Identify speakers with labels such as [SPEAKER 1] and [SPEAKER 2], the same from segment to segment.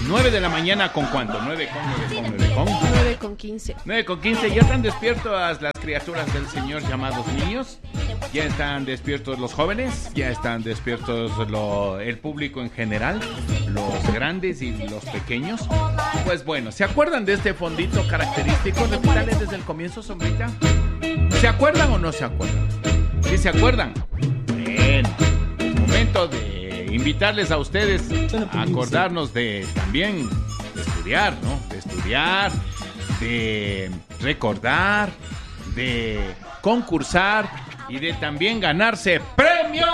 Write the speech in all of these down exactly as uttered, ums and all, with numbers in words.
[SPEAKER 1] nueve de la mañana, ¿con cuánto? nueve con, nueve con, nueve con.
[SPEAKER 2] nueve con quince.
[SPEAKER 1] nueve con quince, ya están despiertas las criaturas del Señor llamados niños. Ya están despiertos los jóvenes, ya están despiertos lo, el público en general, los grandes y los pequeños. Pues bueno, ¿se acuerdan de este fondito característico? Repítale desde el comienzo, sombrita. ¿Se acuerdan o no se acuerdan? ¿Sí se acuerdan? Bueno, es momento de invitarles a ustedes a acordarnos de también de estudiar, ¿no? De estudiar, de recordar, de concursar y de también ganarse premios.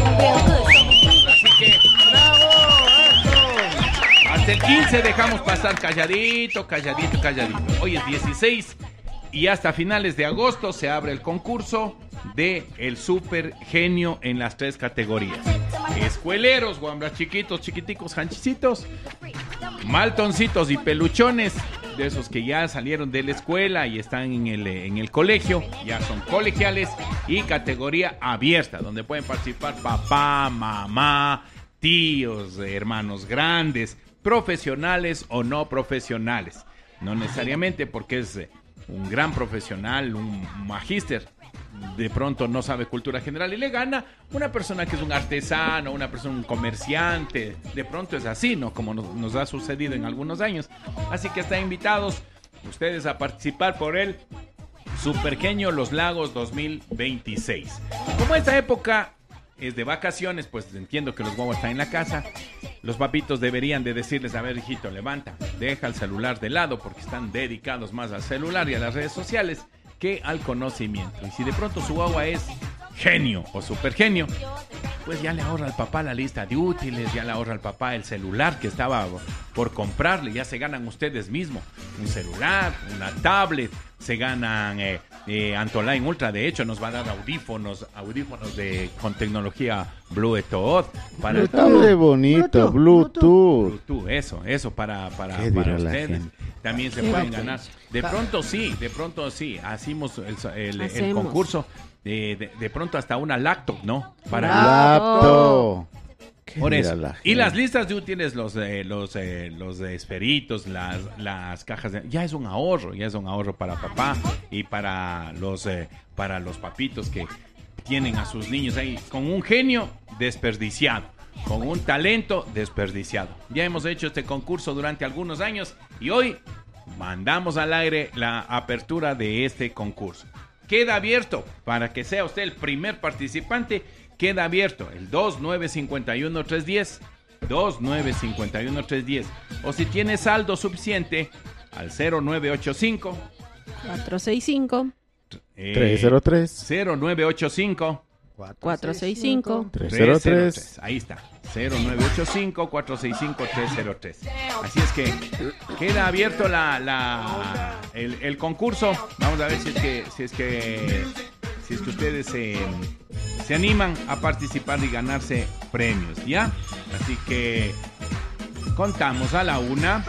[SPEAKER 1] Así que, ¡bravo! ¡Eso! Hasta el quince dejamos pasar calladito, calladito, calladito. Hoy es dieciséis y hasta finales de agosto se abre el concurso de el Super Genio en las tres categorías. Escueleros, guambras chiquitos, chiquiticos, janchicitos, maltoncitos y peluchones, de esos que ya salieron de la escuela y están en el, en el colegio, ya son colegiales, y categoría abierta, donde pueden participar papá, mamá, tíos, hermanos grandes, profesionales o no profesionales. No necesariamente porque es un gran profesional, un magíster, de pronto no sabe cultura general y le gana una persona que es un artesano, una persona, un comerciante. De pronto es así, ¿no? Como nos, nos ha sucedido en algunos años. Así que están invitados ustedes a participar por el Super Genio Los Lagos dos mil veintiséis. Como esta época es de vacaciones, pues entiendo que los guaguas están en la casa. Los papitos deberían de decirles, a ver, hijito, levanta, deja el celular de lado, porque están dedicados más al celular y a las redes sociales que al conocimiento. Y si de pronto su guagua es genio o super genio, pues ya le ahorra al papá la lista de útiles, ya le ahorra al papá el celular que estaba por comprarle, ya se ganan ustedes mismos un celular, una tablet, se ganan eh, eh, Antoline Ultra, de hecho nos va a dar audífonos, audífonos de con tecnología Bluetooth para
[SPEAKER 3] Bluetooth de bonito, Bluetooth. Bluetooth.
[SPEAKER 1] Bluetooth, eso, eso para, para, para ustedes. También se pueden ganar. De pronto sí, de pronto sí, hacemos el, el, el concurso. De, de, de pronto hasta una laptop, ¿no? Para
[SPEAKER 3] laptop.
[SPEAKER 1] Por eso. La y las listas de útiles, los eh, los eh, los de esferitos, las las cajas de, ya es un ahorro, ya es un ahorro para papá y para los eh, para los papitos que tienen a sus niños ahí con un genio desperdiciado, con un talento desperdiciado. Ya hemos hecho este concurso durante algunos años y hoy mandamos al aire la apertura de este concurso. Queda abierto para que sea usted el primer participante. Queda abierto el dos nueve cinco uno tres uno cero dos nueve cinco uno tres uno cero o si tiene saldo suficiente al cero nueve ocho cinco
[SPEAKER 2] cuatro seis cinco
[SPEAKER 1] eh,
[SPEAKER 3] tres cero tres
[SPEAKER 1] cero nueve ocho cinco
[SPEAKER 2] cuatro seis cinco
[SPEAKER 3] tres cero tres.
[SPEAKER 1] Ahí está, cero nueve ocho cinco cuatro seis cinco tres cero tres. Así es que queda abierto la, la el, el concurso. Vamos a ver si es que si es que si es que ustedes se, se animan a participar y ganarse premios, ¿ya? Así que contamos a la una,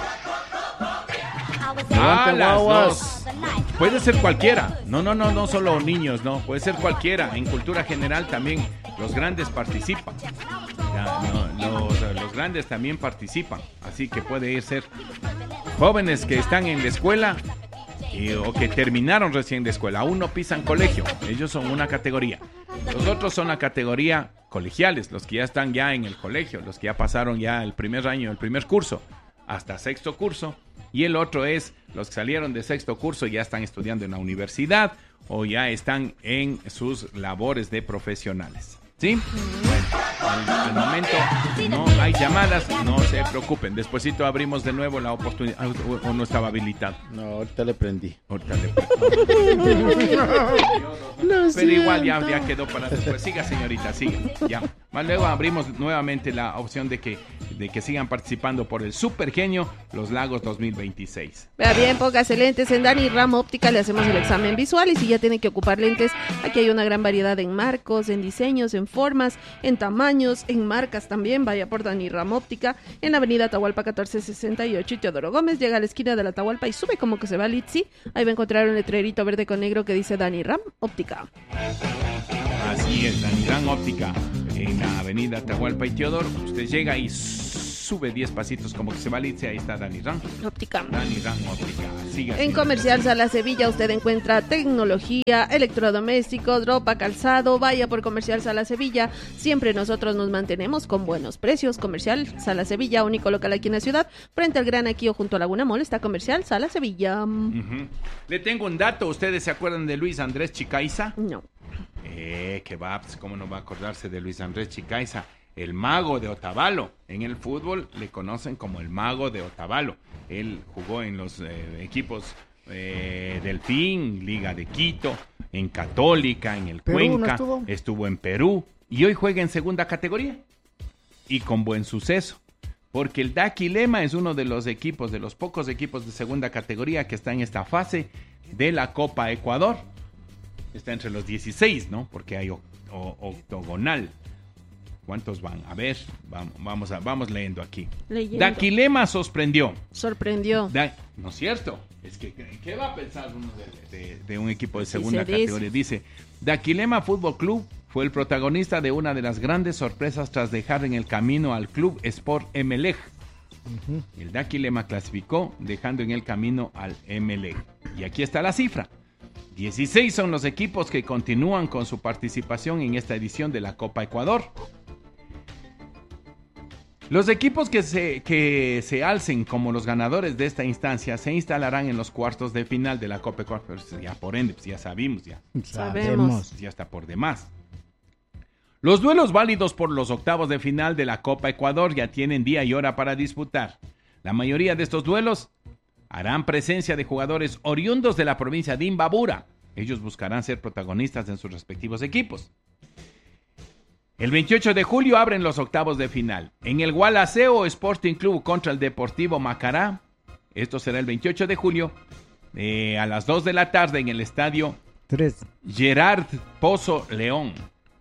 [SPEAKER 1] a las dos. Puede ser cualquiera. No, no, no, no solo niños, no. Puede ser cualquiera. En cultura general también los grandes participan. Ya, no, los, los grandes también participan. Así que puede ser jóvenes que están en la escuela y, o que terminaron recién de escuela. Aún no pisan colegio. Ellos son una categoría. Los otros son la categoría colegiales. Los que ya están ya en el colegio. Los que ya pasaron ya el primer año, el primer curso. Hasta sexto curso. Y el otro es los que salieron de sexto curso y ya están estudiando en la universidad o ya están en sus labores de profesionales. ¿Sí? Bueno, al, al momento no hay llamadas, no se preocupen. Despuesito abrimos de nuevo la oportunidad. ¿O no estaba habilitado?
[SPEAKER 3] No, ahorita le prendí.
[SPEAKER 1] Ahorita le prendí. Pero igual ya, ya quedó para después. Siga, señorita, siga. Ya. Más luego abrimos nuevamente la opción de que, de que sigan participando por el Super Genio Los Lagos dos mil veintiséis.
[SPEAKER 2] Vea bien, póngase lentes en Dani Ram Óptica, le hacemos el examen visual y si ya tiene que ocupar lentes, aquí hay una gran variedad en marcos, en diseños, en formas, en tamaños, en marcas también. Vaya por Dani Ram Óptica en la avenida Atahualpa catorce sesenta y ocho y Teodoro Gómez. Llega a la esquina de la Atahualpa y sube como que se va a Litsi. Ahí va a encontrar un letrerito verde con negro que dice Dani Ram Óptica.
[SPEAKER 1] Así es, Dani Ram Óptica en la avenida Atahualpa y Teodoro. Usted llega y sube diez pasitos como que se va a irse, ahí está Dani Ram.
[SPEAKER 2] Óptica.
[SPEAKER 1] Dani Ram Óptica. Siga
[SPEAKER 2] En
[SPEAKER 1] así.
[SPEAKER 2] Comercial Sala Sevilla usted encuentra tecnología, electrodomésticos, ropa, calzado. Vaya por Comercial Sala Sevilla. Siempre nosotros nos mantenemos con buenos precios. Comercial Sala Sevilla, único local aquí en la ciudad. Frente al Gran Aquío junto a Laguna Mall está Comercial Sala Sevilla.
[SPEAKER 1] Uh-huh. Le tengo un dato. ¿Ustedes se acuerdan de Luis Andrés Chicaiza?
[SPEAKER 2] No.
[SPEAKER 1] Eh, que va, pues, ¿cómo no va a acordarse de Luis Andrés Chicaiza? El mago de Otavalo. En el fútbol le conocen como el mago de Otavalo. Él jugó en los eh, equipos eh, Delfín, Liga de Quito, en Católica, en el
[SPEAKER 4] Perú,
[SPEAKER 1] Cuenca,
[SPEAKER 4] ¿no estuvo?
[SPEAKER 1] estuvo en Perú y hoy juega en segunda categoría y con buen suceso. Porque el Daquilema es uno de los equipos, de los pocos equipos de segunda categoría que está en esta fase de la Copa Ecuador. Está entre los dieciséis, ¿no? Porque hay o- o- octogonal. ¿Cuántos van? A ver, vamos, vamos, a, vamos leyendo aquí.
[SPEAKER 2] Leyendo.
[SPEAKER 1] Daquilema sorprendió.
[SPEAKER 2] Sorprendió.
[SPEAKER 1] Da- ¿No es cierto? Es que, ¿qué va a pensar uno de, de- de un equipo de segunda
[SPEAKER 2] se dice.
[SPEAKER 1] categoría? Dice, Daquilema Fútbol Club fue el protagonista de una de las grandes sorpresas tras dejar en el camino al Club Sport Emelec. El Daquilema clasificó dejando en el camino al Emelec. Y aquí está la cifra. dieciséis son los equipos que continúan con su participación en esta edición de la Copa Ecuador. Los equipos que se, que se alcen como los ganadores de esta instancia se instalarán en los cuartos de final de la Copa Ecuador. Pero ya por ende, pues ya sabemos, ya,
[SPEAKER 2] Sabemos.
[SPEAKER 1] ya está por demás. Los duelos válidos por los octavos de final de la Copa Ecuador ya tienen día y hora para disputar. La mayoría de estos duelos harán presencia de jugadores oriundos de la provincia de Imbabura. Ellos buscarán ser protagonistas en sus respectivos equipos. El veintiocho de julio abren los octavos de final. En el Gualaceo Sporting Club contra el Deportivo Macará. Esto será el veintiocho de julio eh, a las dos de la tarde en el estadio
[SPEAKER 4] Tres.
[SPEAKER 1] Gerard Pozo León.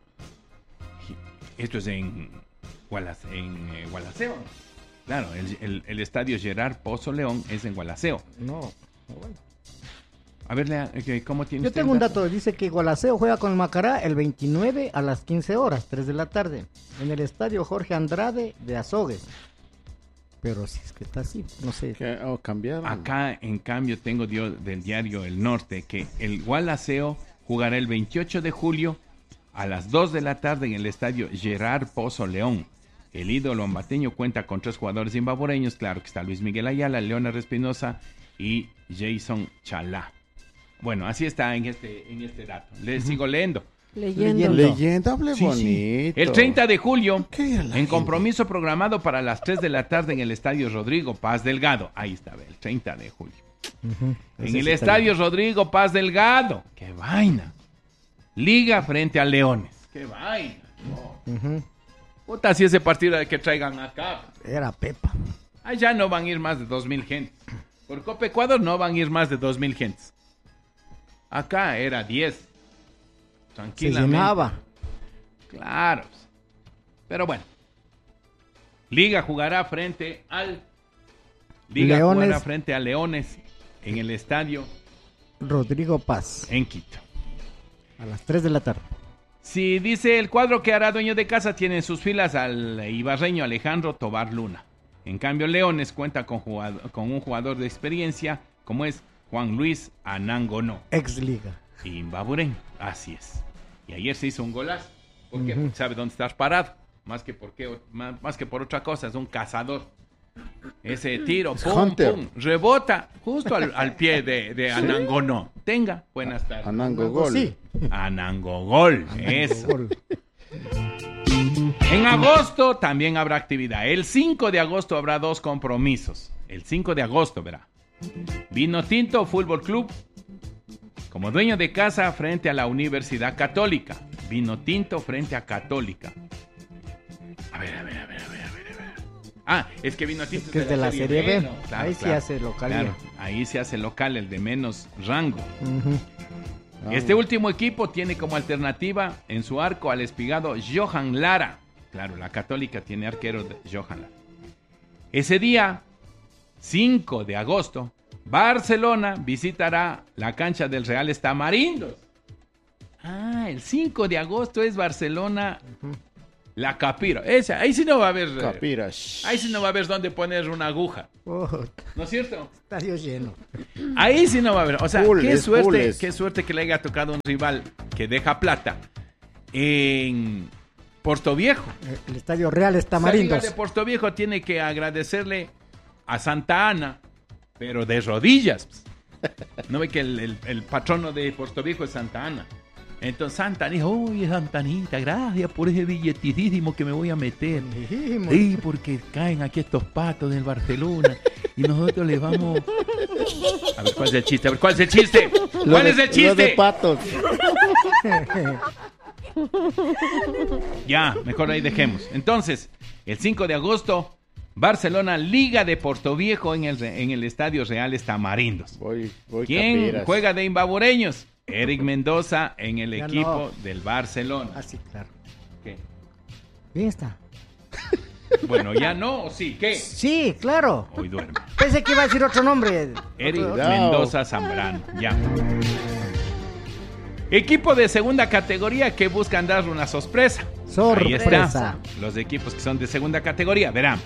[SPEAKER 1] Esto es en, Gualace- en eh, Gualaceo. Claro, el, el- el estadio Gerard Pozo León es en Gualaceo.
[SPEAKER 4] No. Bueno.
[SPEAKER 1] A ver, Lea, eh, ¿cómo tiene
[SPEAKER 4] Yo
[SPEAKER 1] usted
[SPEAKER 4] tengo
[SPEAKER 1] el
[SPEAKER 4] un dato, dice que Gualaceo juega con el Macará el veintinueve a las quince horas, tres de la tarde, en el estadio Jorge Andrade de Azogues. Pero si es que está así, no sé.
[SPEAKER 3] ¿Qué? Oh, cambiaron.
[SPEAKER 1] Acá, en cambio, tengo dio- del diario El Norte que el Gualaceo jugará el veintiocho de julio a las dos de la tarde en el estadio Gerard Pozo León. El ídolo ambateño cuenta con tres jugadores imbabureños, claro que está Luis Miguel Ayala, Leona Espinosa y Jason Chalá. Bueno, así está en este, en este dato. Les sigo leyendo.
[SPEAKER 2] Leyendo.
[SPEAKER 3] Leyenda, hable
[SPEAKER 1] Sí, sí.
[SPEAKER 3] bonito.
[SPEAKER 1] El treinta de julio,
[SPEAKER 3] ¿Qué era la
[SPEAKER 1] en
[SPEAKER 3] gente?
[SPEAKER 1] compromiso programado para las tres de la tarde en el estadio Rodrigo Paz Delgado. Ahí está, ve, el treinta de julio.
[SPEAKER 4] Ujú.
[SPEAKER 1] En
[SPEAKER 4] Ese
[SPEAKER 1] el
[SPEAKER 4] sí está
[SPEAKER 1] estadio
[SPEAKER 4] bien.
[SPEAKER 1] Rodrigo Paz Delgado. ¡Qué vaina! Liga frente a Leones. ¡Qué vaina!
[SPEAKER 4] Ujú.
[SPEAKER 1] Puta, si ese partido hay que traigan acá.
[SPEAKER 4] Era Pepa.
[SPEAKER 1] Allá no van a ir más de dos mil gentes. Por Copa Ecuador no van a ir más de dos mil gentes. Acá era diez.
[SPEAKER 4] Se
[SPEAKER 1] Tranquilamente.
[SPEAKER 4] llenaba.
[SPEAKER 1] Claro. Pero bueno. Liga jugará frente al... Liga
[SPEAKER 4] Leones.
[SPEAKER 1] jugará frente a Leones en el estadio
[SPEAKER 4] Rodrigo Paz,
[SPEAKER 1] en Quito.
[SPEAKER 4] a las tres de la tarde.
[SPEAKER 1] Si dice el cuadro que hará dueño de casa tiene en sus filas al ibarreño Alejandro Tobar Luna. En cambio, Leones cuenta con, jugado- con un jugador de experiencia como es Juan Luis Anangonó.
[SPEAKER 4] Ex Liga.
[SPEAKER 1] Imbabureño, así es. Y ayer se hizo un golazo. ¿Por qué?
[SPEAKER 4] Ujú.
[SPEAKER 1] Porque sabe dónde estás parado. Más que, por qué- más, más que por otra cosa, es un cazador. Ese tiro,
[SPEAKER 3] Es
[SPEAKER 1] pum,
[SPEAKER 3] Hunter.
[SPEAKER 1] pum, rebota justo al, al pie de, de Anangonó. Tenga, buenas tardes.
[SPEAKER 3] Anango Gol.
[SPEAKER 4] Sí.
[SPEAKER 1] Anangogol, eso.
[SPEAKER 4] Gol.
[SPEAKER 1] En agosto también habrá actividad. El cinco de agosto habrá dos compromisos. El cinco de agosto, verá. Vino Tinto Fútbol Club como dueño de casa frente a la Universidad Católica. Vino Tinto frente a Católica. A ver, a ver, a ver, a ver, a ver. a ver. Ah, es que Vino Tinto
[SPEAKER 4] Que es de la Serie B.
[SPEAKER 1] ¿no? Claro,
[SPEAKER 4] Ahí sí
[SPEAKER 1] claro.
[SPEAKER 4] hace localía.
[SPEAKER 1] Claro, ahí se hace local, el de menos rango.
[SPEAKER 4] Ujú.
[SPEAKER 3] Ah,
[SPEAKER 1] Este último equipo tiene como alternativa en su arco al espigado Johan Lara. Claro, la Católica tiene arquero de Johan Lara. Ese día, cinco de agosto, Barcelona visitará la cancha del Real Tamarindos. Ah, el cinco de agosto es Barcelona La Capira. Esa, ahí sí no va a haber... eh,
[SPEAKER 3] Capira. shh.
[SPEAKER 1] Ahí sí no va a haber dónde poner una aguja.
[SPEAKER 4] Oh,
[SPEAKER 1] ¿No es cierto?
[SPEAKER 4] estadio lleno.
[SPEAKER 1] Ahí sí no va a haber. O sea,
[SPEAKER 3] Full,
[SPEAKER 1] qué
[SPEAKER 3] es
[SPEAKER 1] suerte,
[SPEAKER 3] full es.
[SPEAKER 1] qué suerte que le haya tocado un rival que deja plata en Puerto Viejo.
[SPEAKER 4] El estadio Real está
[SPEAKER 1] Esa liga
[SPEAKER 4] Tamarindos.
[SPEAKER 1] de Puerto Viejo tiene que agradecerle a Santa Ana, pero de rodillas. No ve que el, el- el patrono de Puerto Viejo es Santa Ana. Entonces Santa Ana dijo, oye Santa Anita, gracias por ese billetísimo que me voy a meter.
[SPEAKER 4] Dijimos.
[SPEAKER 1] Sí, porque caen aquí estos patos del Barcelona y nosotros les vamos... A ver, ¿cuál es el chiste? A ver, ¿cuál es el chiste?
[SPEAKER 3] Lo
[SPEAKER 1] ¿Cuál
[SPEAKER 3] de-
[SPEAKER 1] es el
[SPEAKER 3] lo
[SPEAKER 1] chiste?
[SPEAKER 3] de patos.
[SPEAKER 1] Ya, mejor ahí dejemos. Entonces, el cinco de agosto, Barcelona, Liga de Portoviejo en el, en el Estadio Reales Tamarindos.
[SPEAKER 3] Voy, voy
[SPEAKER 1] ¿Quién
[SPEAKER 3] Capiras.
[SPEAKER 1] juega de imbabureños? Eric Mendoza en el
[SPEAKER 4] Ya
[SPEAKER 1] equipo
[SPEAKER 4] no.
[SPEAKER 1] del Barcelona.
[SPEAKER 4] Ah, sí, claro.
[SPEAKER 1] ¿Qué?
[SPEAKER 4] Bien está.
[SPEAKER 1] Bueno, ya no, ¿o sí? ¿Qué?
[SPEAKER 4] Sí, claro.
[SPEAKER 1] Hoy duerme.
[SPEAKER 4] Pensé que iba a decir otro nombre.
[SPEAKER 1] Eric
[SPEAKER 4] Otro-
[SPEAKER 3] Cuidado.
[SPEAKER 1] Mendoza Zambrano, ya. Equipo de segunda categoría que buscan dar una sorpresa. Ahí está.
[SPEAKER 4] Sorpresa.
[SPEAKER 1] Los equipos que son de segunda categoría, verán.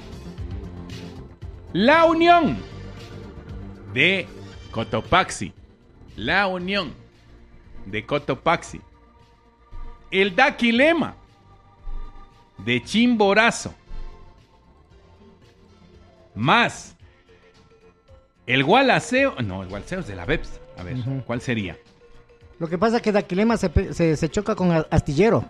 [SPEAKER 1] La Unión de Cotopaxi. La Unión de Cotopaxi. El Daquilema de Chimborazo. Más el Gualaceo. No, el Gualaceo es de la Beps. A ver,
[SPEAKER 4] Ujú.
[SPEAKER 1] ¿cuál sería?
[SPEAKER 4] Lo que pasa es que Daquilema se, pe- se, se choca con a- Astillero.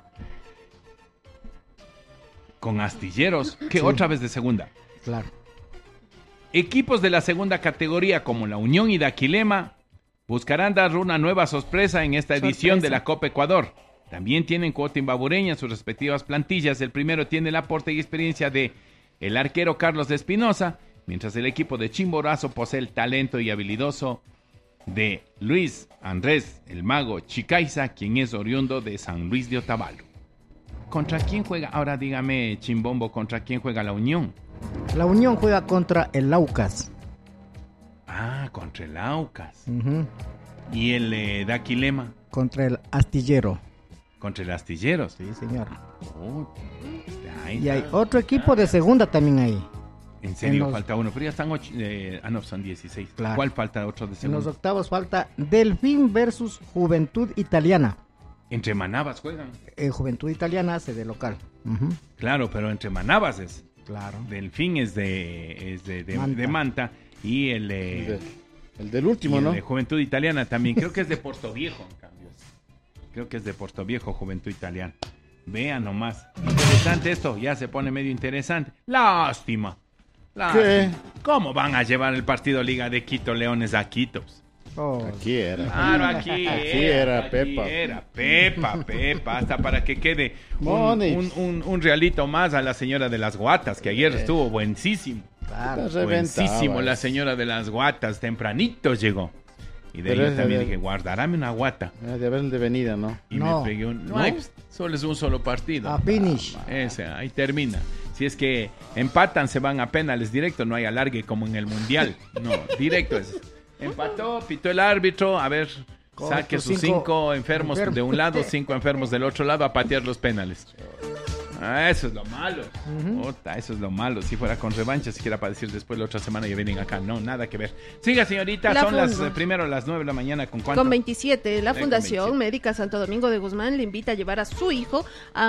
[SPEAKER 1] Con Astilleros, que
[SPEAKER 4] Sí.
[SPEAKER 1] otra vez de segunda.
[SPEAKER 4] Claro.
[SPEAKER 1] Equipos de la segunda categoría como la Unión y Daquilema buscarán dar una nueva sorpresa en esta edición
[SPEAKER 2] Sorpresa.
[SPEAKER 1] de la Copa Ecuador. También tienen cuota imbabureña en sus respectivas plantillas. El primero tiene el aporte y experiencia de el arquero Carlos de Espinosa, mientras el equipo de Chimborazo posee el talento y habilidoso de Luis Andrés, el mago Chicaiza, quien es oriundo de San Luis de Otavalo. ¿Contra quién juega? Ahora dígame, Chimbombo, ¿contra quién juega la Unión?
[SPEAKER 4] La Unión juega contra el Aucas.
[SPEAKER 1] Ah, contra el Aucas.
[SPEAKER 4] Ujú.
[SPEAKER 1] Y el eh, Daquilema
[SPEAKER 4] Contra el Astillero.
[SPEAKER 1] contra el Astilleros.
[SPEAKER 4] Sí, señor.
[SPEAKER 1] Oh, ahí
[SPEAKER 4] Y hay
[SPEAKER 1] está.
[SPEAKER 4] otro equipo de segunda también ahí.
[SPEAKER 1] En serio,
[SPEAKER 4] en los-
[SPEAKER 1] falta uno, pero ya están ocho. Eh, ah, no, son dieciséis.
[SPEAKER 4] Claro.
[SPEAKER 1] ¿Cuál falta otro de
[SPEAKER 4] En los
[SPEAKER 1] segundo?
[SPEAKER 4] octavos falta Delfín versus Juventud Italiana.
[SPEAKER 1] Entre Manabas juegan.
[SPEAKER 4] Eh, Juventud Italiana hace de local. Ujú.
[SPEAKER 1] Claro, pero entre Manabas es.
[SPEAKER 4] Claro.
[SPEAKER 1] Delfín es de, es de, de-
[SPEAKER 4] Manta.
[SPEAKER 1] de Manta. Y el,
[SPEAKER 3] El,
[SPEAKER 1] eh,
[SPEAKER 3] de- el del
[SPEAKER 1] y
[SPEAKER 3] último,
[SPEAKER 1] el
[SPEAKER 3] ¿no?
[SPEAKER 1] de Juventud Italiana también. Creo que es de Puerto Viejo, en cambio. Creo que es de Puerto Viejo, Juventud Italiana. Vean nomás. Interesante esto. Ya se pone medio interesante. Lástima. Lástima.
[SPEAKER 3] ¿Qué?
[SPEAKER 1] ¿Cómo van a llevar el partido Liga de Quito Leones a Quito?
[SPEAKER 4] Oh,
[SPEAKER 3] Aquí era.
[SPEAKER 1] Claro, aquí,
[SPEAKER 3] Aquí
[SPEAKER 1] era,
[SPEAKER 3] era
[SPEAKER 1] aquí
[SPEAKER 3] Pepa.
[SPEAKER 1] Era Pepa, Pepa, hasta para que quede un,
[SPEAKER 3] Monis.
[SPEAKER 1] un, un- un realito más a la señora de las guatas, que ayer estuvo buenísimo.
[SPEAKER 4] claro.
[SPEAKER 3] Está reventado,
[SPEAKER 1] Buenísimo, la
[SPEAKER 3] es.
[SPEAKER 1] señora de las guatas, tempranito llegó. Y de ahí
[SPEAKER 3] Pero
[SPEAKER 1] yo
[SPEAKER 3] es
[SPEAKER 1] también
[SPEAKER 3] de-
[SPEAKER 1] dije, guardarame una guata.
[SPEAKER 3] Ah, de haber de venida, ¿no?
[SPEAKER 1] Y
[SPEAKER 4] No.
[SPEAKER 1] me pegué un... No,
[SPEAKER 3] ¿No?
[SPEAKER 1] hay, solo es un solo partido.
[SPEAKER 4] A finish.
[SPEAKER 1] Ese, ahí termina. Si es que empatan, se van a penales directo, no hay alargue como en el Mundial. No, directo es. Empató, pitó el árbitro, a ver,
[SPEAKER 4] Con
[SPEAKER 1] saque
[SPEAKER 4] tus
[SPEAKER 1] sus
[SPEAKER 4] cinco
[SPEAKER 1] cinco enfermos
[SPEAKER 4] enfermos.
[SPEAKER 1] de un lado, cinco enfermos del otro lado a patear los penales. Ah, eso es lo malo. Ota, eso es lo malo. Si fuera con revancha, siquiera para decir después la otra semana ya vienen acá. No, nada que ver. Siga, señorita,
[SPEAKER 2] La
[SPEAKER 1] son las
[SPEAKER 2] Fundo.
[SPEAKER 1] eh, primero las nueve de la mañana. ¿Con cuánto?
[SPEAKER 2] Con veintisiete, la
[SPEAKER 1] Eh, con
[SPEAKER 2] Fundación
[SPEAKER 1] veintisiete.
[SPEAKER 2] Médica Santo Domingo de Guzmán le invita a llevar a su hijo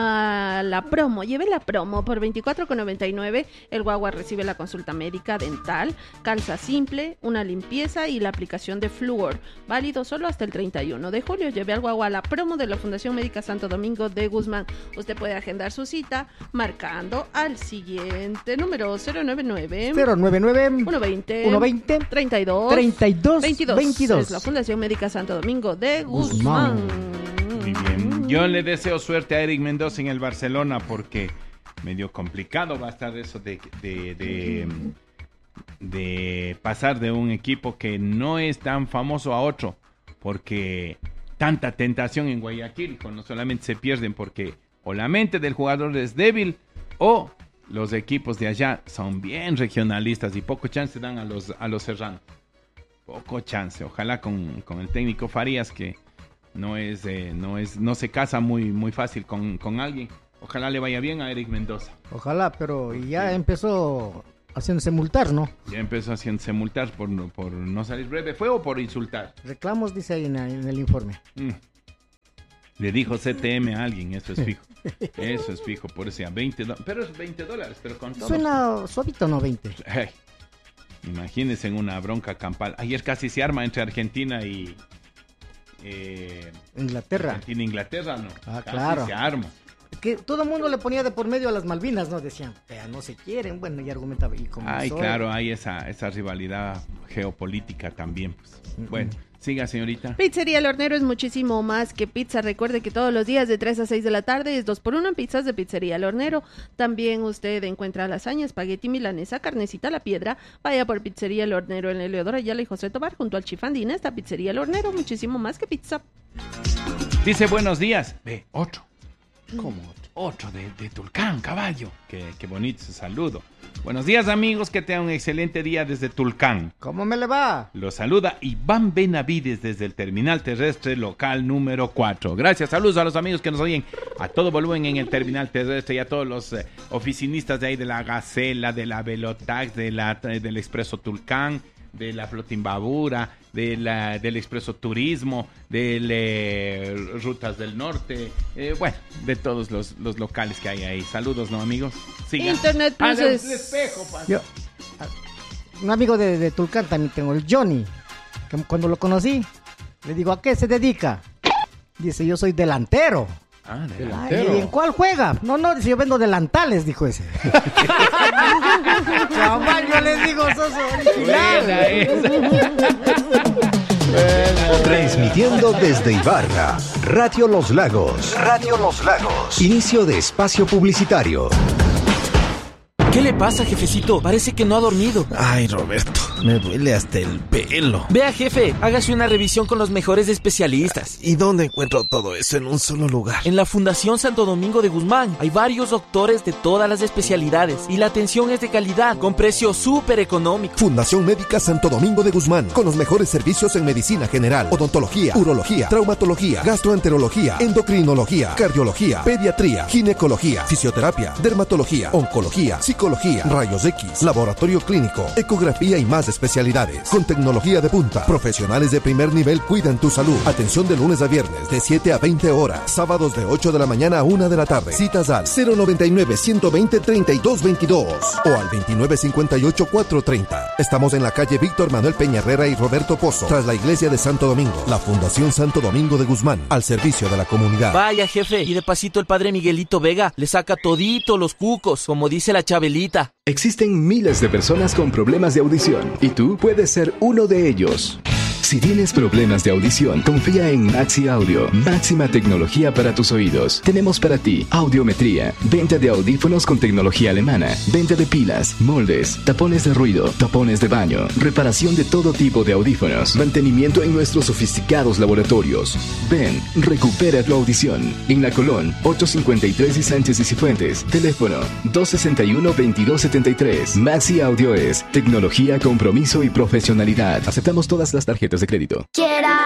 [SPEAKER 2] a la promo. Lleve la promo por veinticuatro con noventa y nueve. El guagua recibe la consulta médica dental, calza simple, una limpieza y la aplicación de flúor. Válido solo hasta el treinta y uno de julio. Lleve al guagua a la promo de la Fundación Médica Santo Domingo de Guzmán. Usted puede agendar su cita marcando al siguiente número cero nueve nueve
[SPEAKER 4] cero nueve nueve
[SPEAKER 2] uno veinte
[SPEAKER 4] uno veinte
[SPEAKER 2] treinta y dos
[SPEAKER 4] treinta y dos
[SPEAKER 2] veintidós.
[SPEAKER 4] veintidós.
[SPEAKER 2] Es la Fundación Médica Santo Domingo de Guzmán.
[SPEAKER 4] Guzmán.
[SPEAKER 1] Muy bien. Yo le deseo suerte a Eric Mendoza en el Barcelona porque medio complicado va a estar eso de, de, de, de pasar de un equipo que no es tan famoso a otro, porque tanta tentación en Guayaquil, no solamente se pierden porque o la mente del jugador es débil o los equipos de allá son bien regionalistas y poco chance dan a los, a los serranos. Poco chance. Ojalá con, con el técnico Farías que no es, eh, no es, no se casa muy, muy fácil con, con alguien. Ojalá le vaya bien a Eric Mendoza.
[SPEAKER 4] Ojalá, pero ya empezó haciéndose multar, ¿no?
[SPEAKER 1] Ya empezó haciéndose multar por, no- por no salir breve. ¿Fue o por insultar?
[SPEAKER 4] Reclamos, dice ahí en, en el informe.
[SPEAKER 1] Mm. Le dijo C T M a alguien, eso es fijo. Eso es fijo, por eso ya veinte dólares. Pero es veinte dólares, pero con todo.
[SPEAKER 4] Suena suavito, ¿no? veinte.
[SPEAKER 1] Hey, imagínense en una bronca campal. Ayer casi se arma entre Argentina y... Eh,
[SPEAKER 4] Inglaterra.
[SPEAKER 1] Argentina e Inglaterra, ¿no?
[SPEAKER 4] Ah,
[SPEAKER 1] Casi
[SPEAKER 4] claro.
[SPEAKER 1] se arma.
[SPEAKER 4] Que todo el mundo le ponía de por medio a las Malvinas, ¿no? Decían, "Vea, no se quieren", bueno, y argumentaba. Y como
[SPEAKER 1] Ay,
[SPEAKER 4] soy-
[SPEAKER 1] claro, hay esa, esa rivalidad geopolítica también, pues. Bueno, siga, señorita.
[SPEAKER 2] Pizzería El Hornero es muchísimo más que pizza. Recuerde que todos los días de tres a seis de la tarde es dos por uno en pizzas de Pizzería El Hornero. También usted encuentra lasaña, espagueti milanesa, carnecita a la piedra. Vaya por Pizzería El Hornero en Eleodoro Ayala y José Tobar junto al Chifandina. Esta Pizzería El Hornero, muchísimo más que pizza.
[SPEAKER 1] Dice buenos días. Ve, otro.
[SPEAKER 3] ¿Cómo?
[SPEAKER 1] Otro de, de Tulcán, caballo. Qué, qué bonito ese saludo. Buenos días, amigos, que tengan un excelente día desde Tulcán.
[SPEAKER 4] ¿Cómo me le va?
[SPEAKER 1] Los saluda Iván Benavides desde el terminal terrestre local número cuatro. Gracias, saludos a los amigos que nos oyen a todo volumen en el terminal terrestre y a todos los eh, oficinistas de ahí de la Gacela, de la Velotax, de la, del Expreso Tulcán, de la Flotimbabura, de la, del Expreso Turismo, de eh, Rutas del Norte, eh, bueno, de todos los, los locales que hay ahí. Saludos, ¿no, amigos? Siga.
[SPEAKER 2] Internet Plus
[SPEAKER 1] Ah, del-
[SPEAKER 2] es-
[SPEAKER 1] del espejo, pa.
[SPEAKER 4] Yo, a- un amigo de, de Tulcán también tengo, el Johnny, que cuando lo conocí, le digo, ¿a qué se dedica? Dice, yo soy delantero.
[SPEAKER 1] Ah, de la-
[SPEAKER 4] Ay,
[SPEAKER 3] Delantero.
[SPEAKER 4] ¿y en cuál juega? No, no, dice, yo vendo delantales, dijo ese. Chaval, yo les digo, sos
[SPEAKER 1] Buena
[SPEAKER 4] original.
[SPEAKER 1] esa.
[SPEAKER 5] Transmitiendo desde Ibarra, Radio Los Lagos. Radio Los Lagos. Inicio de espacio publicitario.
[SPEAKER 6] ¿Qué le pasa, jefecito? Parece que no ha dormido.
[SPEAKER 7] Ay, Roberto, me duele hasta el pelo.
[SPEAKER 6] Vea, jefe, hágase una revisión con los mejores especialistas.
[SPEAKER 7] ¿Y dónde encuentro todo eso en un solo lugar?
[SPEAKER 6] En la Fundación Santo Domingo de Guzmán hay varios doctores de todas las especialidades y la atención es de calidad, con precio súper económico.
[SPEAKER 5] Fundación Médica Santo Domingo de Guzmán, con los mejores servicios en medicina general, odontología, urología, traumatología, gastroenterología, endocrinología, cardiología, pediatría, ginecología, fisioterapia, dermatología, oncología, psicología, rayos X, laboratorio clínico, ecografía y más especialidades. Con tecnología de punta, profesionales de primer nivel cuidan tu salud. Atención de lunes a viernes de siete a veinte horas, sábados de ocho de la mañana a una de la tarde. Citas al cero noventa y nueve, ciento veinte, treinta y dos veintidós o al veintinueve cincuenta y ocho, cuatrocientos treinta. Estamos en la calle Víctor Manuel Peña Herrera y Roberto Pozo, tras la iglesia de Santo Domingo. La Fundación Santo Domingo de Guzmán, al servicio de la comunidad.
[SPEAKER 6] Vaya, jefe, y de pasito el padre Miguelito Vega le saca todito los cucos, como dice la Chabelita.
[SPEAKER 8] Existen miles de personas con problemas de audición y tú puedes ser uno de ellos. Si tienes problemas de audición, confía en Maxi Audio, máxima tecnología para tus oídos. Tenemos para ti audiometría, venta de audífonos con tecnología alemana, venta de pilas, moldes, tapones de ruido, tapones de baño, reparación de todo tipo de audífonos, mantenimiento en nuestros sofisticados laboratorios. Ven, recupera tu audición. En La Colón, ocho cincuenta y tres y Sánchez y Cifuentes. Teléfono dos sesenta y uno, veintidós setenta y tres. Maxi Audio es tecnología, compromiso y profesionalidad. Aceptamos todas las tarjetas de crédito.